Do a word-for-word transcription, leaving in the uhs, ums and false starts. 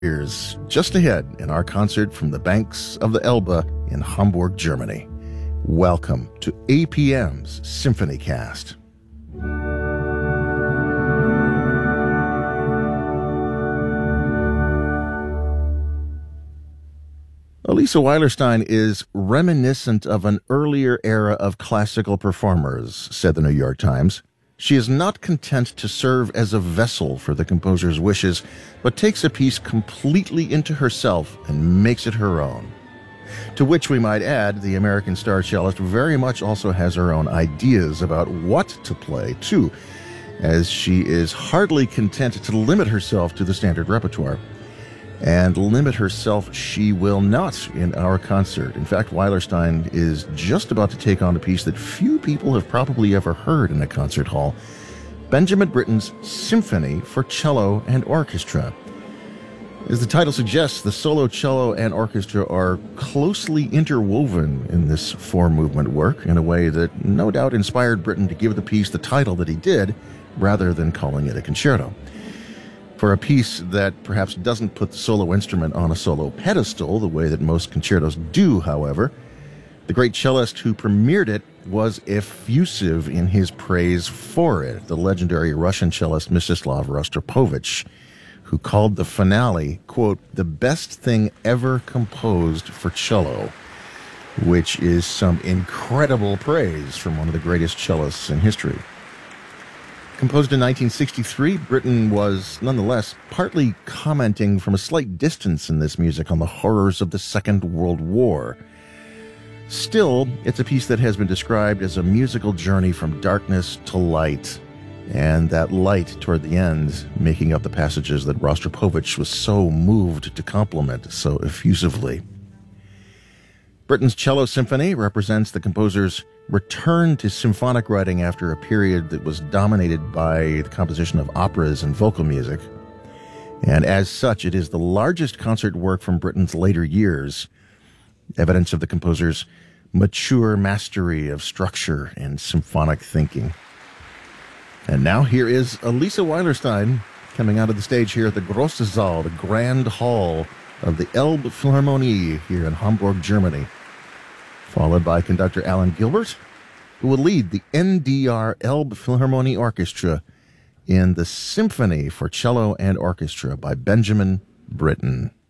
Here's just ahead in our concert from the banks of the Elbe in Hamburg, Germany. Welcome to A P M's Symphony Cast. Elisa Weilerstein is reminiscent of an earlier era of classical performers, said the New York Times. She is not content to serve as a vessel for the composer's wishes, but takes a piece completely into herself and makes it her own. To which we might add, the American star cellist very much also has her own ideas about what to play, too, as she is hardly content to limit herself to the standard repertoire. And limit herself she will not in our concert. In fact, Weilerstein is just about to take on a piece that few people have probably ever heard in a concert hall, Benjamin Britten's Symphony for Cello and Orchestra. As the title suggests, the solo cello and orchestra are closely interwoven in this four-movement work in a way that no doubt inspired Britten to give the piece the title that he did, rather than calling it a concerto. For a piece that perhaps doesn't put the solo instrument on a solo pedestal the way that most concertos do, however, the great cellist who premiered it was effusive in his praise for it, the legendary Russian cellist Mstislav Rostropovich, who called the finale, quote, the best thing ever composed for cello, which is some incredible praise from one of the greatest cellists in history. Composed in nineteen sixty-three, Britten was, nonetheless, partly commenting from a slight distance in this music on the horrors of the Second World War. Still, it's a piece that has been described as a musical journey from darkness to light, and that light toward the end making up the passages that Rostropovich was so moved to compliment so effusively. Britten's Cello Symphony represents the composer's return to symphonic writing after a period that was dominated by the composition of operas and vocal music. And as such, it is the largest concert work from Britten's later years, evidence of the composer's mature mastery of structure and symphonic thinking. And now here is Elisa Weilerstein coming out of the stage here at the Grosse Saal, the Grand Hall of the Elbe Philharmonie here in Hamburg, Germany, followed by conductor Alan Gilbert, who will lead the N D R Elbe Philharmonie Orchestra in the Symphony for Cello and Orchestra by Benjamin Britten.